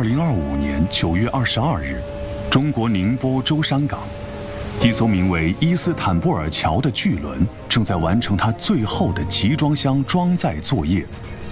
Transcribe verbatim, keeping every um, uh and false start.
二零二五年九月二十二日，中国宁波舟山港，一艘名为伊斯坦布尔桥的巨轮正在完成它最后的集装箱装载作业。